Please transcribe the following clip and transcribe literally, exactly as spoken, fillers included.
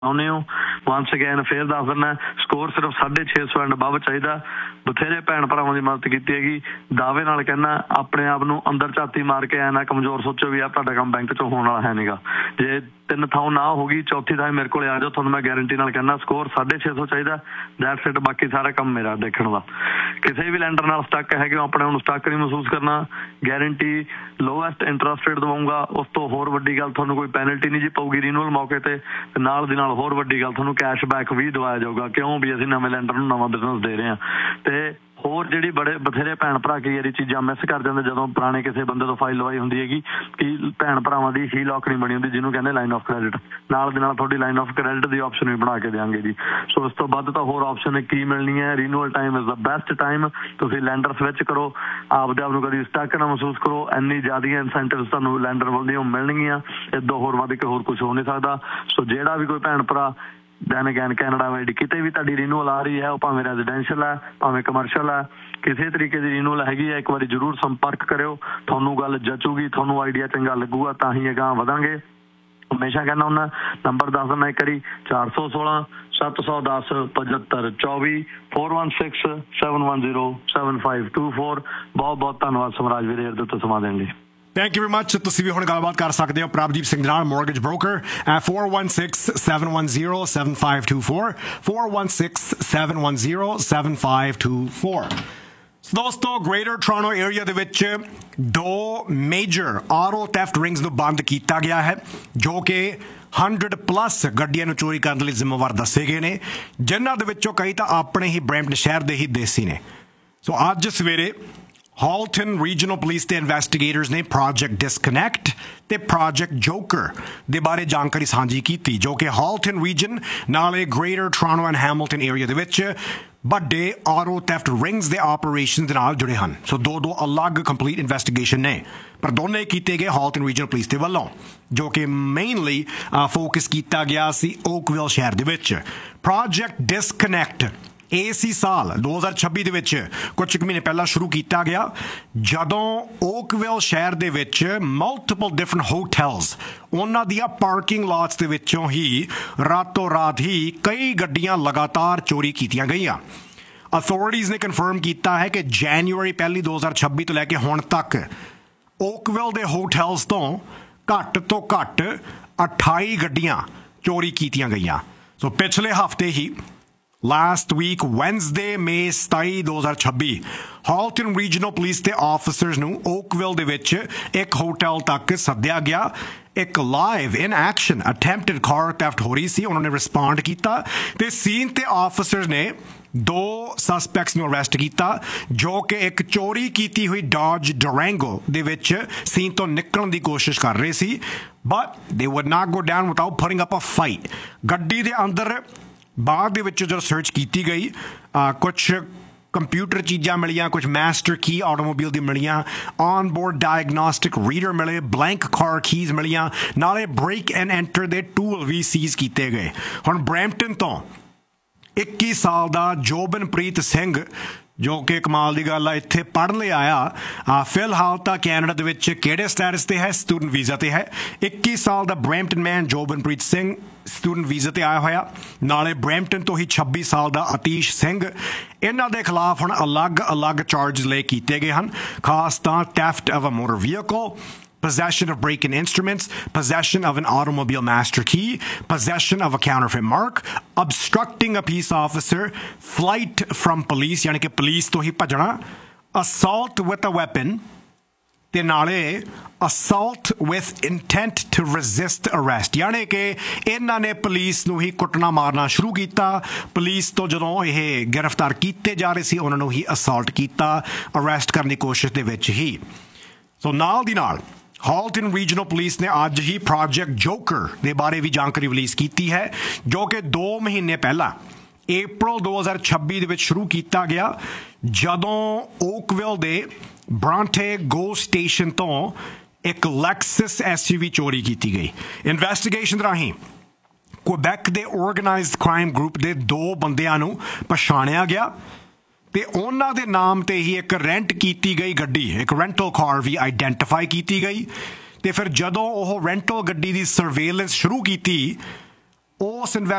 ਆਉਂਦੇ ਹੋ once again ਫੇਰ ਦੱਸ ਦਿੰਦਾ ਸਕੋਰ ਸਿਰਫ ਸਾਢੇ ਛੇ ਸੌ ਐਂਡ ਅਬਵ ਚਾਹੀਦਾ। ਬਥੇਰੇ ਭੈਣ ਭਰਾਵਾਂ ਦੀ ਮਦਦ ਕੀਤੀ ਹੈਗੀ। ਦਾਅਵੇ ਨਾਲ ਕਹਿੰਦਾ ਆਪਣੇ ਆਪ ਨੂੰ ਅੰਦਰ ਝਾਤੀ ਮਾਰ ਕੇ ਐ ਨਾ ਕਮਜ਼ੋਰ ਸੋਚੋ ਵੀ ਆ ਤੁਹਾਡਾ ਕੰਮ ਬੈਂਕ ਚੋਂ ਹੋਣ ਵਾਲਾ ਹੈ ਨਹੀਂਗਾ। ਜੇ ਤਿੰਨ ਥਾਂ ਨਾ ਹੋ ਗਈ ਚੌਥੀ ਥਾਂ ਮੇਰੇ ਕੋਲ ਆ ਜਾਓ, ਤੁਹਾਨੂੰ ਮੈਂ ਗਾਰੰਟੀ ਨਾਲ ਕਹਿੰਦਾ ਸਕੋਰ ਸਾਢੇ ਛੇ ਸੌ ਚਾਹੀਦਾ। That's it. ਬਾਕੀ ਸਾਰਾ ਕੰਮ ਮੇਰਾ ਦੇਖਣ ਦਾ। ਕਿਸੇ ਵੀ ਲੈਂਡਰ ਨਾਲ ਸਟੱਕ ਹੈਗੇ ਆਪਣੇ ਨੂੰ ਸਟੱਕ ਨਹੀਂ ਮਹਿਸੂਸ ਕਰਨਾ। Guarantee lowest interest rate ਦਵਾਉਂਗਾ। ਉਸ ਤੋਂ ਹੋਰ ਵੱਡੀ ਗੱਲ ਤੁਹਾਨੂੰ ਕੋਈ ਪੈਨਲਟੀ ਨਹੀਂ ਜੀ ਪਊਗੀ ਰੀਨੂਅਲ ਮੌਕੇ ਤੇ। ਨਾਲ ਦੀ ਨਾਲ ਹੋਰ ਵੱਡੀ ਗੱਲ ਤੁਹਾਨੂੰ ਕੈਸ਼ ਬੈਕ ਵੀ ਦਵਾਇਆ ਜਾਊਗਾ, ਕਿਉਂ ਵੀ ਅਸੀਂ ਨਵੇਂ ਲੈਂਡਰ ਨੂੰ ਨਵਾਂ ਬਿਜ਼ਨਸ ਦੇ ਰਹੇ ਹਾਂ। ਤੇ ਹੋਰ ਜਿਹੜੀ ਬੜੇ ਬਥੇਰੇ ਭੈਣ ਭਰਾ ਕਈ ਵਾਰੀ ਚੀਜ਼ਾਂ ਮਿਸ ਕਰ ਜਾਂਦੇ ਜਦੋਂ ਪੁਰਾਣੇ ਕਿਸੇ ਬੰਦੇ ਤੋਂ ਫਾਈਲ ਲਵਾਈ ਹੁੰਦੀ ਹੈਗੀ ਕਿ ਭੈਣ ਭਰਾਵਾਂ ਦੀ ਹੀ ਲੌਕ ਨਹੀਂ ਬਣੀ ਹੁੰਦੀ, ਜਿਹਨੂੰ ਕਹਿੰਦੇ ਲਾਈਨ ਆਫ ਕ੍ਰੈਡਿਟ। ਨਾਲ ਦੇ ਨਾਲ ਤੁਹਾਡੀ line of credit the option ਵੀ ਬਣਾ ਕੇ ਦਿਆਂਗੇ ਜੀ। ਸੋ ਇਸ ਤੋਂ ਵੱਧ ਤਾਂ ਹੋਰ ਆਪਸ਼ਨ ਕੀ ਮਿਲਣੀ ਹੈ। ਰੀਨੂਅਲ time is the best time. ਤੁਸੀਂ ਲੈਂਡਰ ਸਵਿਚ ਕਰੋ, ਆਪਦੇ ਆਪ ਨੂੰ ਕਦੀ ਸਟੱਕ ਨਾ ਮਹਿਸੂਸ ਕਰੋ। ਇੰਨੀ ਜ਼ਿਆਦਾ ਇਨਸੈਂਟਿਵ ਤੁਹਾਨੂੰ ਲੈਂਡਰ ਵੱਲੋਂ ਮਿਲਣਗੀਆਂ, ਇਦੋਂ ਹੋਰ ਵੱਧ ਕੇ ਹੋਰ ਕੁਛ ਹੋ ਨਹੀਂ ਸਕਦਾ। ਸੋ ਜਿਹੜਾ ਵੀ ਕੋਈ ਭੈਣ ਭਰਾ ਦੈਨ ਅਗੈਨ ਕੈਨੇਡਾ ਵਾਈਡ ਕਿਤੇ ਵੀ ਤੁਹਾਡੀ ਰੀਨੂਅਲ ਆ ਰਹੀ ਹੈ, ਉਹ ਭਾਵੇਂ ਰੈਜ਼ੀਡੈਂਸ਼ੀਅਲ ਹੈ ਭਾਵੇਂ ਕਮਰਸ਼ੀਅਲ ਹੈ, ਕਿਸੇ ਤਰੀਕੇ ਦੀ ਰੀਨੂਅਲ ਹੈਗੀ ਹੈ, ਇੱਕ ਵਾਰੀ ਜ਼ਰੂਰ ਸੰਪਰਕ ਕਰਿਓ। ਤੁਹਾਨੂੰ ਗੱਲ ਜਚੂਗੀ, ਤੁਹਾਨੂੰ ਆਈਡੀਆ ਚੰਗਾ ਲੱਗੂਗਾ, ਤਾਂ ਹੀ ਅਗਾਂਹ ਵਧਾਂਗੇ। ਹਮੇਸ਼ਾ ਕਹਿੰਦਾ ਹੁੰਦਾ ਨੰਬਰ ਦੱਸ ਦਿੰਦਾ ਇੱਕ ਵਾਰੀ ਚਾਰ ਸੌ ਸੋਲਾਂ ਸੱਤ ਸੌ ਦਸ ਪਝੱਤਰ ਚੌਵੀ four one six seven one zero seven five two four. ਬਹੁਤ ਬਹੁਤ ਧੰਨਵਾਦ ਸਮਰਾਜ ਵੀਰੇ ਇਹਦੇ ਉੱਤੇ ਸਮਾਂ ਦੇਣ ਲਈ। Thank you very much. ਤੁਸੀਂ ਵੀ ਹੁਣ ਗੱਲਬਾਤ ਕਰ ਸਕਦੇ ਹੋ ਪ੍ਰਭਜੀਤ ਸਿੰਘ ਨਾਲ, mortgage broker four one six seven one zero seven five two four four one six seven one zero seven five two four। ਦੋਸਤੋ ਗ੍ਰੇਟਰ ਟੋਰਾਂਟੋ ਏਰੀਆ ਦੇ ਵਿੱਚ ਦੋ ਮੇਜਰ ਆਰਓ ਥੈਫਟ ਰਿੰਗਸ ਨੂੰ ਬੰਦ ਕੀਤਾ ਗਿਆ ਹੈ, ਜੋ ਕਿ ਹੰਡਰਡ ਪਲੱਸ ਗੱਡੀਆਂ ਨੂੰ ਚੋਰੀ ਕਰਨ ਲਈ ਜ਼ਿੰਮੇਵਾਰ ਦੱਸੇ ਗਏ ਨੇ, ਜਿਨ੍ਹਾਂ ਦੇ ਵਿੱਚੋਂ ਕਈ ਤਾਂ ਆਪਣੇ ਹੀ ਬਰੈਂਪਟਨ ਸ਼ਹਿਰ ਦੇ ਹੀ ਦੇਸੀ ਨੇ। ਸੋ ਅੱਜ ਸਵੇਰੇ ਹਾਲਟਨ ਰੀਜਨਲ ਪੁਲਿਸ ਦੇ ਇਨਵੈਸਟੀਗੇਟਰਸ ਨੇ ਪ੍ਰੋਜੈਕਟ ਡਿਸਕਨੈਕਟ ਤੇ ਪ੍ਰੋਜੈਕਟ ਜੋਕਰ ਦੇ ਬਾਰੇ ਜਾਣਕਾਰੀ ਸਾਂਝੀ ਕੀਤੀ, ਜੋ ਕਿ ਹਾਲਟਨ ਰੀਜਨ ਨਾਲੇ greater Toronto and Hamilton area ਦੇ ਵਿੱਚ ਵੱਡੇ ਆਰਓ ਥੈਫਟ ਰਿੰਗਸ ਦੇ ਆਪਰੇਸ਼ਨ ਦੇ ਨਾਲ ਜੁੜੇ ਹਨ। ਸੋ ਦੋ ਦੋ ਅਲੱਗ ਕੰਪਲੀਟ ਇਨਵੈਸਟੀਗੇਸ਼ਨ ਨੇ, ਪਰ ਦੋਨੇ ਕੀਤੇ ਗਏ ਹਾਲਟਨ ਰੀਜਨਲ ਪੁਲਿਸ ਦੇ ਵੱਲੋਂ, ਜੋ ਕਿ ਮੇਨਲੀ ਫੋਕਸ ਕੀਤਾ ਗਿਆ ਸੀ ਓਕਵਿਲ ਸ਼ਹਿਰ ਦੇ ਵਿੱਚ। ਪ੍ਰੋਜੈਕਟ ਡਿਸਕਨੈਕਟ ਇਸੇ ਸਾਲ ਦੋ ਹਜ਼ਾਰ ਛੱਬੀ ਦੇ ਵਿੱਚ ਕੁਝ ਕੁ ਮਹੀਨੇ ਪਹਿਲਾਂ ਸ਼ੁਰੂ ਕੀਤਾ ਗਿਆ, ਜਦੋਂ ਓਕਵਿਲ ਸ਼ਹਿਰ ਦੇ ਵਿੱਚ ਮਲਟੀਪਲ ਡਿਫਰੈਂਟ ਹੋਟਲਸ ਉਹਨਾਂ ਦੀਆਂ ਪਾਰਕਿੰਗ ਲਾਟਸ ਦੇ ਵਿੱਚੋਂ ਹੀ ਰਾਤੋਂ ਰਾਤ ਹੀ ਕਈ ਗੱਡੀਆਂ ਲਗਾਤਾਰ ਚੋਰੀ ਕੀਤੀਆਂ ਗਈਆਂ। ਅਥਾਰਟੀਜ਼ ਨੇ ਕਨਫਰਮ ਕੀਤਾ ਹੈ ਕਿ ਜਨਵਰੀ ਪਹਿਲੀ ਦੋ ਹਜ਼ਾਰ ਛੱਬੀ ਤੋਂ ਲੈ ਕੇ ਹੁਣ ਤੱਕ ਓਕਵਿਲ ਦੇ ਹੋਟਲਸ ਤੋਂ ਘੱਟ ਤੋਂ ਘੱਟ ਅਠਾਈ ਗੱਡੀਆਂ ਚੋਰੀ ਕੀਤੀਆਂ ਗਈਆਂ। ਸੋ ਪਿਛਲੇ ਹਫ਼ਤੇ ਹੀ ਲਾਸਟ ਵੀਕ ਵੈਨਸਡੇ ਮਈ ਸਤਾਈ ਦੋ ਹਜ਼ਾਰ ਛੱਬੀ ਹਾਲਟਨ ਰੀਜਨਲ ਪੁਲਿਸ ਦੇ ਆਫਿਸਰਸ ਨੂੰ ਓਕਵਿਲ ਦੇ ਵਿੱਚ ਇੱਕ ਹੋਟਲ ਤੱਕ ਸੱਦਿਆ ਗਿਆ। ਇੱਕ ਲਾਈਵ ਇਨ ਐਕਸ਼ਨ ਅਟੈਂਪਟਡ ਕਾਰ ਥੈਫਟ ਹੋ ਰਹੀ ਸੀ। ਉਹਨਾਂ ਨੇ ਰਿਸਪੌਂਡ ਕੀਤਾ ਤੇ ਸੀਨ ਤੇ ਆਫਿਸਰਸ ਨੇ ਦੋ ਸਸਪੈਕਟਸ ਨੂੰ ਅਰੈਸਟ ਕੀਤਾ, ਜੋ ਕਿ ਇੱਕ ਚੋਰੀ ਕੀਤੀ ਹੋਈ ਡਾਜ ਡਰੈਂਗੋ ਦੇ ਵਿੱਚ ਸੀਨ ਤੋਂ ਨਿਕਲਣ ਦੀ ਕੋਸ਼ਿਸ਼ ਕਰ ਰਹੇ ਸੀ, ਬਟ ਦੇ ਵੁੱਡ ਨਾਟ ਗੋ ਡਾਊਨ ਵਿਦਆਊਟ ਪੁਟਿੰਗ ਅਪ ਅ ਫਾਈਟ। ਗੱਡੀ ਦੇ ਅੰਦਰ ਬਾਅਦ ਦੇ ਵਿੱਚ ਜਦੋਂ ਸਰਚ ਕੀਤੀ ਗਈ ਕੁਛ ਕੰਪਿਊਟਰ ਚੀਜ਼ਾਂ ਮਿਲੀਆਂ, ਕੁਝ ਮਾਸਟਰ ਕੀ ਆਟੋਮੋਬਾਈਲ ਦੀ ਮਿਲੀਆਂ, ਔਨ ਬੋਰਡ ਡਾਇਗਨੋਸਟਿਕ ਰੀਡਰ ਮਿਲੇ, ਬਲੈਂਕ ਕਾਰ ਕੀਜ਼ ਮਿਲੀਆਂ, ਨਾਲੇ ਬ੍ਰੇਕ ਐਂਡ ਐਂਟਰ ਦੇ ਟੂਲ ਵੀ ਸੀਜ਼ ਕੀਤੇ ਗਏ। ਹੁਣ ਬਰੈਂਪਟਨ ਤੋਂ ਇੱਕੀ ਸਾਲ ਦਾ ਜੋਬਨਪ੍ਰੀਤ ਸਿੰਘ, ਜੋ ਕਿ ਕਮਾਲ ਦੀ ਗੱਲ ਆ ਇੱਥੇ ਪੜ੍ਹਨ ਲਈ ਆਇਆ, ਫਿਲਹਾਲ ਤਾਂ ਕੈਨੇਡਾ ਦੇ ਵਿੱਚ ਕਿਹੜੇ ਸਟੇਟਸ ਤੇ ਹੈ? ਸਟੂਡੈਂਟ ਵੀਜ਼ਾ ਤੇ ਹੈ। ਇੱਕੀ ਸਾਲ ਦਾ ਬਰੈਂਪਟਨ ਮੈਨ ਜੋਬਨਪ੍ਰੀਤ ਸਿੰਘ ਸਟੂਡੈਂਟ ਵੀਜ਼ਾ ਤੇ ਆਇਆ ਹੋਇਆ। ਨਾਲੇ ਬਰੈਂਪਟਨ ਤੋਂ ਹੀ ਛੱਬੀ ਸਾਲ ਦਾ ਅਤੀਸ਼ ਸਿੰਘ। ਇਹਨਾਂ ਦੇ ਖਿਲਾਫ ਹੁਣ ਅਲੱਗ-ਅਲੱਗ ਚਾਰਜਸ ਲਏ ਕੀਤੇ ਗਏ ਹਨ, ਖਾਸ ਤਾਂ theft of a motor vehicle, possession of break-in instruments, possession of an automobile master key, possession of a counterfeit mark, obstructing a peace officer, flight from police यानी कि police तो ही भजना, assault with a weapon, ਤੇ ਨਾਲੇ assault with intent to resist arrest ਯਾਨੀ ਕਿ ਇਹਨਾਂ ਨੇ ਪੁਲਿਸ ਨੂੰ ਹੀ ਕੁੱਟਣਾ ਮਾਰਨਾ ਸ਼ੁਰੂ ਕੀਤਾ। ਪੁਲਿਸ ਤੋਂ ਜਦੋਂ ਇਹ ਗ੍ਰਿਫਤਾਰ ਕੀਤੇ ਜਾ ਰਹੇ ਸੀ, ਉਹਨਾਂ ਨੂੰ ਹੀ assault ਕੀਤਾ ਅਰੈਸਟ ਕਰਨ ਦੀ ਕੋਸ਼ਿਸ਼ ਦੇ ਵਿੱਚ ਹੀ। ਸੋ ਨਾਲ ਦੀ ਨਾਲ ਹਾਲਟਨ ਰੀਜਨਲ ਪੁਲਿਸ ਨੇ ਅੱਜ ਹੀ ਪ੍ਰੋਜੈਕਟ ਜੋਕਰ ਦੇ ਬਾਰੇ ਵੀ ਜਾਣਕਾਰੀ ਰਿਲੀਜ਼ ਕੀਤੀ ਹੈ, ਜੋ ਕਿ ਦੋ ਮਹੀਨੇ ਪਹਿਲਾਂ ਅਪ੍ਰੈਲ ਦੋ ਹਜ਼ਾਰ ਛੱਬੀ ਦੇ ਵਿੱਚ ਸ਼ੁਰੂ ਕੀਤਾ ਗਿਆ, ਜਦੋਂ ਓਕਵਿਲ ਦੇ ਬ੍ਰਾਂਟੇ ਗੋ ਸਟੇਸ਼ਨ ਤੋਂ ਇੱਕ ਲੈਕਸਸ ਐਸ ਯੂ ਵੀ ਚੋਰੀ ਕੀਤੀ ਗਈ। ਇਨਵੈਸਟੀਗੇਸ਼ਨ ਰਾਹੀਂ ਕੁਬੈਕ ਦੇ ਆਰਗੇਨਾਈਜ਼ਡ ਕ੍ਰਾਈਮ ਗਰੁੱਪ ਦੇ ਦੋ ਬੰਦਿਆਂ ਨੂੰ ਪਛਾਣਿਆ ਗਿਆ ਤੇ ਉਹਨਾਂ ਦੇ ਨਾਮ ਤੇ ਹੀ ਇੱਕ ਰੈਂਟ ਕੀਤੀ ਗਈ ਗੱਡੀ, ਇੱਕ ਰੈਂਟਲ ਕਾਰ ਵੀ ਆਈਡੈਂਟੀਫਾਈ ਕੀਤੀ ਗਈ। ਤੇ ਫਿਰ ਜਦੋਂ ਉਹ ਰੈਂਟਲ ਗੱਡੀ ਦੀ ਸਰਵੇਲੈਂਸ ਸ਼ੁਰੂ ਕੀਤੀ, ਉਸ